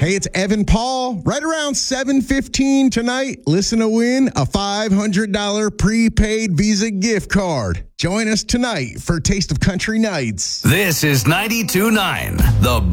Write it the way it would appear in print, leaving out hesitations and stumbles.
Hey, it's Evan Paul. Right around 7:15 tonight, listen to win a $500 prepaid Visa gift card. Join us tonight for Taste of Country Nights. This is 92.9, The